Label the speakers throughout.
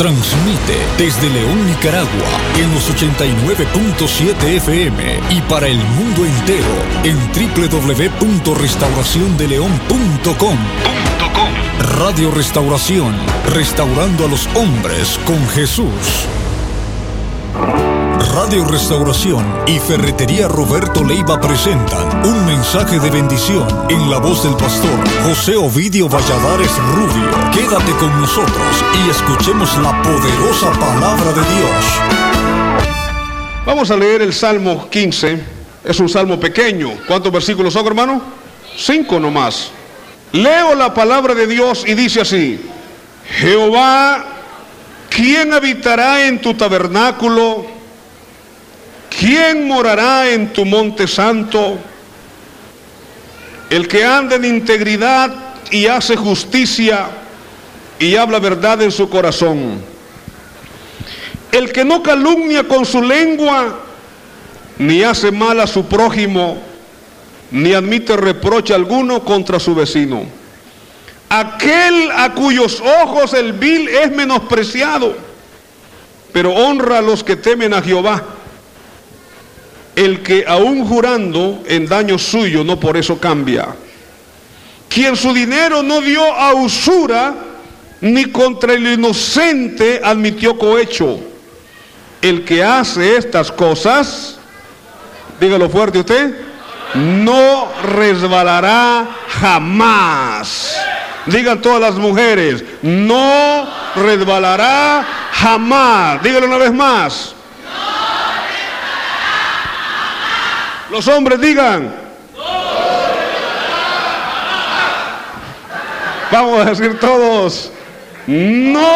Speaker 1: Transmite desde León, Nicaragua, en los 89.7 FM y para el mundo entero en www.restauraciondeleon.com. Radio Restauración, restaurando a los hombres con Jesús. Radio Restauración y Ferretería Roberto Leiva presentan un mensaje de bendición en la voz del pastor José Ovidio Valladares Rubio. Quédate con nosotros y escuchemos la poderosa palabra de Dios.
Speaker 2: Vamos a leer el Salmo 15. Es un salmo pequeño. ¿Cuántos versículos son, hermano? 5 nomás. Leo la palabra de Dios y dice así: Jehová, ¿quién habitará en tu tabernáculo? ¿Quién morará en tu monte santo? El que anda en integridad y hace justicia y habla verdad en su corazón. El que no calumnia con su lengua, ni hace mal a su prójimo, ni admite reproche alguno contra su vecino. Aquel a cuyos ojos el vil es menospreciado, pero honra a los que temen a Jehová. El que aún jurando en daño suyo no por eso cambia. Quien su dinero no dio a usura, ni contra el inocente admitió cohecho. El que hace estas cosas, dígalo fuerte usted, no resbalará jamás. Digan todas las mujeres, no resbalará jamás. Dígalo una vez más. Los hombres digan. Vamos a decir todos. No.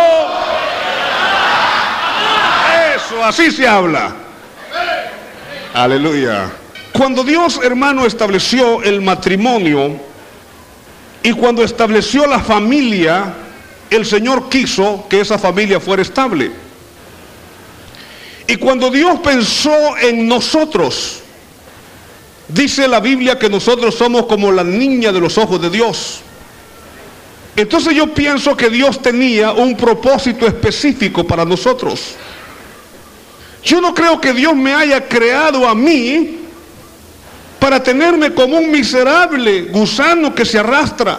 Speaker 2: Eso, así se habla. Aleluya. Cuando Dios, hermano, estableció el matrimonio y cuando estableció la familia, el Señor quiso que esa familia fuera estable. Y cuando Dios pensó en nosotros, dice la Biblia que nosotros somos como la niña de los ojos de Dios. Entonces yo pienso que Dios tenía un propósito específico para nosotros. Yo no creo que Dios me haya creado a mí para tenerme como un miserable gusano que se arrastra.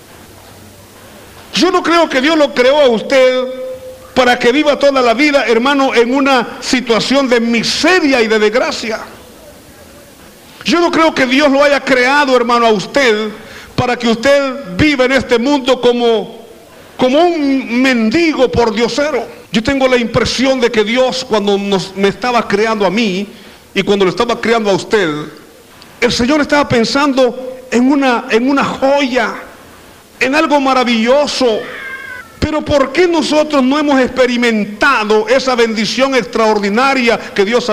Speaker 2: Yo no creo que Dios lo creó a usted para que viva toda la vida, hermano, en una situación de miseria y de desgracia. Yo no creo que Dios lo haya creado, hermano, a usted para que usted viva en este mundo como un mendigo por diosero. Yo tengo la impresión de que Dios, cuando me estaba creando a mí y cuando lo estaba creando a usted, el Señor estaba pensando en una joya, en algo maravilloso. Pero ¿por qué nosotros no hemos experimentado esa bendición extraordinaria que Dios ha